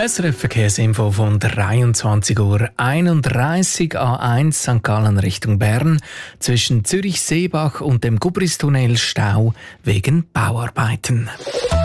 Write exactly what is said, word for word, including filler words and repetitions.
S R F Verkehrsinfo von dreiundzwanzig Uhr einunddreißig, A eins Sankt Gallen Richtung Bern. Zwischen Zürich-Seebach und dem Gubristunnel Stau wegen Bauarbeiten.